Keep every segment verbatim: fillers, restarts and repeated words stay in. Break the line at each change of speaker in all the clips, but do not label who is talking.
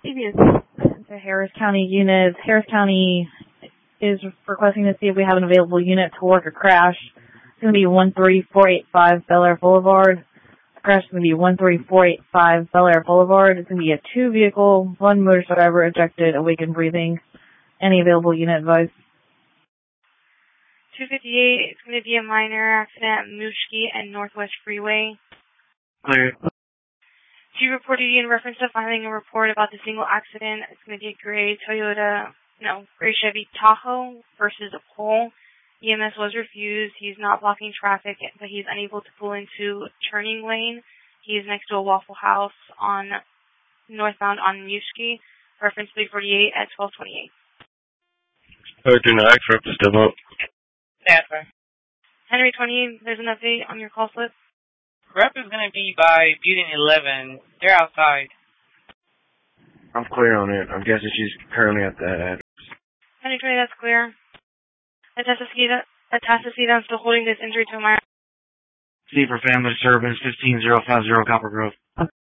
Previous to Harris County units, Harris County is requesting to see if we have an available unit to work a crash. It's going to be one three four eight five Bel Air Boulevard. The crash is going to be one three four eight five Bel Air Boulevard. It's going to be a two-vehicle, one motorcycle driver ejected, awakened breathing. Any available unit advice?
two fifty-eight, it's going to be a minor accident at Mooshki and Northwest Freeway.
Clear.
She reported you in reference to filing a report about the single accident. It's going to be a gray Toyota, no, gray Chevy Tahoe versus a pole. E M S was refused. He's not blocking traffic, but he's unable to pull into turning lane. He's next to a Waffle House on northbound on Mooshki. Reference three forty-eight at twelve twenty-eight.
Hurricane X, rep still up.
Yeah, sir.
Henry twenty, there's an update on your call slip.
Rep is going to be by Building eleven. They're outside.
I'm clear on it. I'm guessing she's currently at that address.
Henry twenty, that's clear. Atascocita, I'm still holding this injury to my...
C for family disturbance, fifteen zero five zero Copper Grove.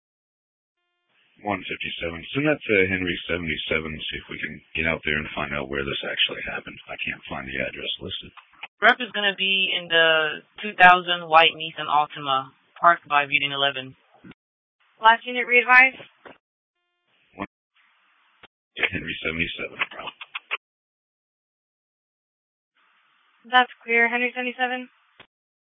one fifty-seven. Send that to Henry seventy-seven, see if we can get out there and find out where this actually happened. I can't find the address listed.
Rep is going to be in the two thousand white Nissan Altima, parked by Building eleven.
Last unit re-advised?
Yeah, Henry seventy-seven, bro.
That's clear. Henry seventy-seven?